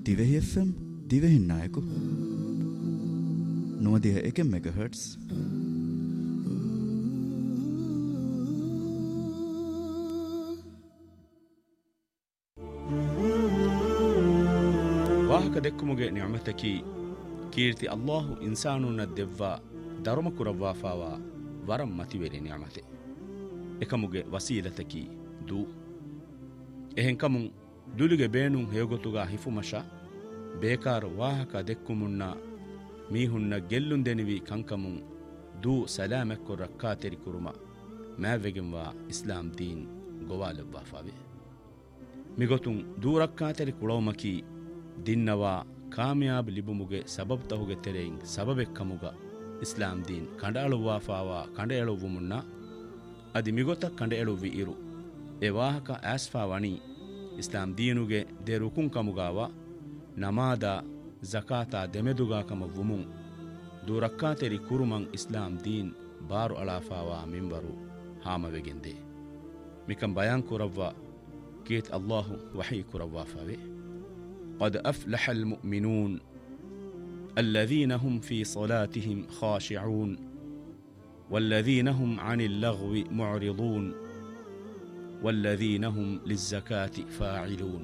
Dhivehi FM දිවෙහින් නායකු 91 MHz ವಾಹಕ ದೆಕ್ಕುಮುಗೆ ನಿಅಮತಕಿ ಕೀರ್ತಿ ಅಲ್ಲಾಹು ಇನ್ಸಾನುನ್ನ ದೆವ್ವ ಧರ್ಮ ಕುರವ್ವಾಫಾವ ವರಂ ಮತಿವೆರಿ ನಿಅಮತೆ ಎಕಮುಗೆ ವಸೀಲತಕಿ ದೂ ಎಹೆನ್ ಕಮುಂ ದುಲಿಗೆ ಬೇಣುಂ ಹೇಗೊತುಗ ಹಿಫುಮಶ ಬೇಕಾರು ವಾಹಕ ದೆಕ್ಕುಮುನ್ನ ಮೀಹುನ್ನ ಗೆಲ್ಲುಂದೆನಿವಿ ಕಂಕಮುಂ ದೂ ಸಲಾಮೆಕ್ಕು ರಕ್ಕಾತೆರಿ ಕುರುಮ ಮ್ಯಾವೆಗೆಂವಾ ಇಸ್ಲಾಂ ದೀನ್ ಗೊವಾಲೆವ್ವಾಫಾವೆ ಮಿಗೊತುಂ ದೂ ರಕ್ಕಾತೆರಿ ಕುಳೋಮಕಿ ದಿನ್ನವಾ ಕಾಮಯಾಬ್ ಲಿಬುಮುಗೆ ಸಬಬ್ ತಹುಗೆ ತೆರೆಯಿಂ ಸಬಬೆಕ್ಕಮುಗ ಇಸ್ಲಾಂ ದೀನ್ ಕಂಡಾಳುವಾಫಾವ ಕಂಡೆಯಳುವು ಮುನ್ನ ಅದಿ ಮಿಗೊತ ಕಂಡೆಯಳುವಿ ಇರು ಎ ವಾಹಕ ಆಸ್ಫಾ ವಣಿ ಇಸ್ಲಾಂ ದೀನುಗೆ ದೆ ರುಕುಂ ಕಮುಗಾವ ನಮಾದ ಜಕಾತ ದೆಮೆದುಗಾಕಮ ವುಮುಂ ದೂರಕ್ಕಾತೆರಿ ಕುರುಮಂ ಇಸ್ಲಾಂ ದೀನ್ ಬಾರು ಅಳಾಫಾವ ಮಿಂಬರು ಹಾಮವೆಗೆಂದೆ ಮಿಕಂ ಬಯಾನ್ ಕುರವ್ವ ಕೀತ್ ಅಲ್ಲಾಹು ವಹಿ ಕುರವ್ವಾಫಾವೆ قد أفلح المؤمنون الذين هم في صلاتهم خاشعون والذين هم عن اللغو معرضون والذين هم للزكاة فاعلون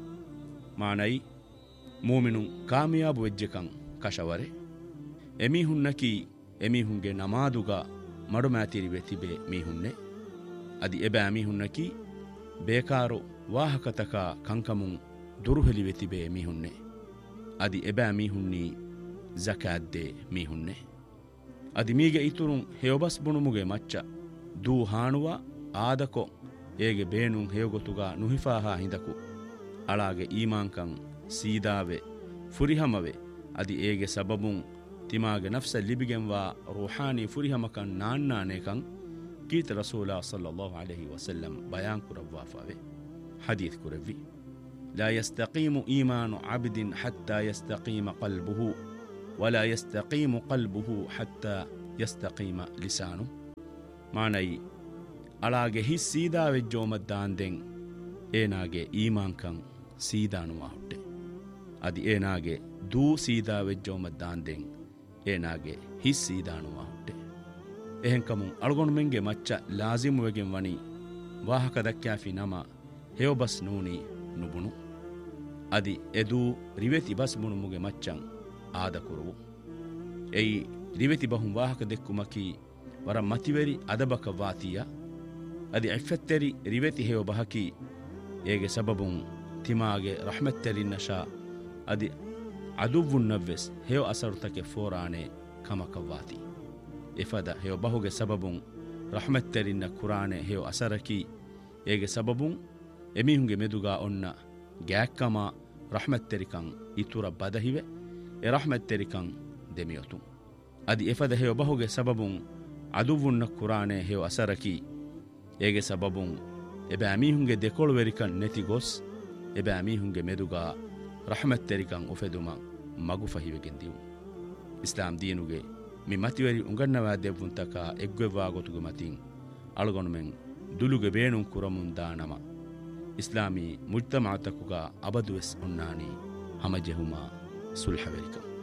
معني مؤمن كامياب وجهكن كشوره එමිහුන්නකි එමිහුන්ගේ නමාදුගා මඩුමෑතිරි වෙතිබේ මිහුන්නේ අදි එබෑ මිහුන්නකි බේකාරු ವಾಹಕತಕ ಕಂಕಮುಂ ದುರುಹಲಿ ವೆತಿಬೆ ಮಿಹುನ್ನೆ ಅದಿ ಎಬෑ ಮಿಹುನ್ನಿ ಜಕಾದ್ದೆ ಮಿಹುನ್ನೆ ಅದಿ ಮೀಗೆ ಇತುರುಂ ಹೇವಬಸ್ ಬುಣುಮುಗೆ ಮಚ್ಚ ದೂ ಹಾಣುವ ಆದಕೊ ಏಗೆ ಬೇಣುಂ ಹೇವಗೊತುಗ ನುಹಿಫಾಹಾ ಹಿಂದಕು ಅಳಾಗೆ ಈಮಾಂಕಂ ಸೀದಾವೆ ಫುರಿಹಮವೆ ಅದಿ ಏಗೆ ಸಬಬುಂ ತಿಮಾಗೆ ನಫ್ಸ ಲಿಬಿಗೆಂವಾ ರೂಹಾನಿ ಫುರಿಹಮಕಂ ನಾನ್ನಾನೇಕಂ ಕೀತ ರಸೂಲಾ ಸಲ್ಲಲ್ಲಾಹು ಅಲೈಹಿ ವಸಲ್ಲಂ ಬಯಾನ್ ಕುರವ್ವಾಫಾವೆ ಹದೀತ್ ಕುರವ್ವಿ لا يستقيم إيمان عبد حتى يستقيم قلبه ولا يستقيم قلبه حتى يستقيم لسانه معنى ಅಳಾಗೆ ಹಿ ಸೀದಾ ವೆಜ್ಜೋಮದ್ದಾಂದೆಂ ಏನಾಗೆ ಈಮಾಂಕಂ ಸೀದಾನುವಾ ಹುಟ್ಟೆ ಅದಿ ಏನಾಗೆ ದೂ ಸೀದಾ ವೆಜ್ಜೋಮದ್ದಾಂದೆಂ ಏನಾಗೆ ಹಿ ಸೀದಾನುವಾ ಹುಟ್ಟೆ ಎಹೆಂಕಮುಂ ಅಳಗೊಂಡು ಮೆಂಗೆ ಮಚ್ಚ ಲಾಜಿಮು ವೆಗೆಂ ವಣಿ ವಾಹಕ ದಕ್ಕಾಫಿ ನಮ ಹೇವಬಸ್ ನೂನಿ ನುಬುಣು ಅದಿ ಎದೂ ರಿವೆತಿ ಬಸ್ ಮುಣುಮುಗೆ ಮಚ್ಚಂ ಆದ ಕುರುವು ಎಯಿ ರಿವೆತಿ ಬಹುಂ ವಾಹಕ ದೆಕ್ಕುಮಕಿ ವರ ಮತಿವೆರಿ ಅದಬಕ ವಾತಿಯ ಅದಿ ಎಫೆತ್ತೆರಿ ರಿವೆತಿ ಹೇವ ಬಹಕಿ ಏಗೆ ಸಬಬುಂ ತಿಮಾಗೆ ರಹಮತ್ತೆರಿನ್ನಶಾ ಅದಿ ಅದುವ್ವುನ್ನವ್ವೆಸ್ ಹೇವ ಅಸರುತಕೆ ಫೋರಾಣೆ ಕಮಕವಾತಿ ಎಫದ ಹೇವ ಬಹುಗೆ ಸಬಬುಂ ರಹಮತ್ತೆರಿನ್ನ ಕುರಾಣೆ ಹೇವ ಅಸರಕಿ ಏಗೆ ಸಬಬುಂ ಎಮಿಹುಂಗೆ ಮೆದುಗಾ ಒನ್ನ ಗ್ಯಾಕ್ಕಮ ರಹಮತ್ತೆರಿಕಂ ಇತುರ ಬದಹಿವೆ ಎ ರಹಮತ್ತೆರಿಕಂ ದೆಮಿಯೊತು ಅದಿ ಎಫದ ಹೇವ ಬಹುಗೆ ಸಬಬುಂ ಅದುವುನ್ನ ಕುರಾಣೆ ಹೇವ ಅಸರಕಿ ಏಗೆ ಸಬಬುಂ ಎಬೆ ಅಮೀಹುಂಗೆ ದೆಕೊಳುವೆರಿಕಂ ನೆತಿ ಗೊಸ್ ಎಬೆ ಅಮೀಹುಂಗೆ ಮೆದುಗಾ ರಹಮತ್ತೆರಿಕಂ ಉಫೆದುಮ ಮಗು ಫಹಿವೆಗೆಂದಿವು ಇಸ್ಲಾಂ ದೀನುಗೆ ಮಿ ಮತಿವರಿ ಉಂಗನ್ನವಾ ದೆವ್ವುಂತಕ ಎಗ್ವೆವ್ವಾ ಗೊತುಗು ಮತಿಂ ಅಳಗೊಣುಮೆಂ ದುಲುಗೆ ಬೇಣುಂ ಕುರಮುಂ ದಾನಮ ಇಸ್ಲಾಮಿ ಮುಜ್ತಮಾತಕುಗ ಅಬದುವೆಸ್ ಉನ್ನಾನಿ ಹಮಜೆಹುಮಾ ಸುಲ್ಹವೆರಿಕಂ